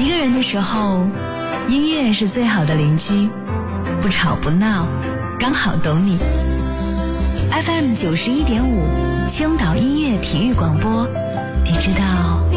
一个人的时候，音乐是最好的邻居，不吵不闹，刚好懂你。FM 91.5，青岛音乐体育广播，你知道